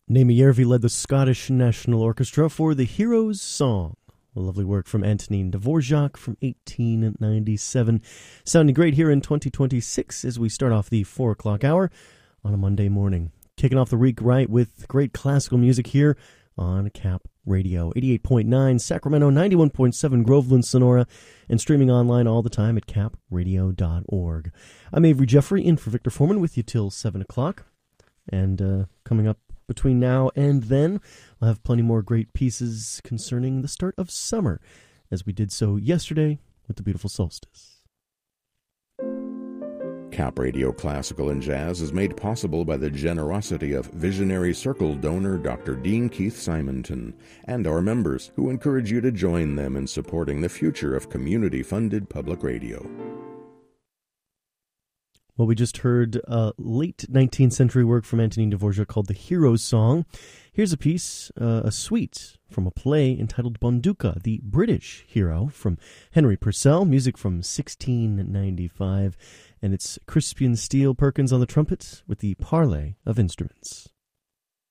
Naomi Järvi led the Scottish National Orchestra for The Hero's Song, a lovely work from Antonin Dvorak from 1897. Sounding great here in 2026 as we start off the 4 o'clock hour on a Monday morning. Kicking off the week right with great classical music here on Cap Radio. 88.9 Sacramento, 91.7 Groveland, Sonora, and streaming online all the time at capradio.org. I'm Avery Jeffrey, in for Victor Foreman, with you till 7 o'clock. And coming up between now and then, we'll have plenty more great pieces concerning the start of summer, as we did so yesterday with the beautiful solstice. Cap Radio Classical and Jazz is made possible by the generosity of Visionary Circle donor Dr. Dean Keith Simonton and our members, who encourage you to join them in supporting the future of community-funded public radio. Well, we just heard a late 19th century work from Antonin Dvorak called The Hero's Song. Here's a piece, a suite from a play entitled Bonduca, the British Hero, from Henry Purcell, music from 1695. And it's Crispian Steele Perkins on the trumpet with the parley of instruments.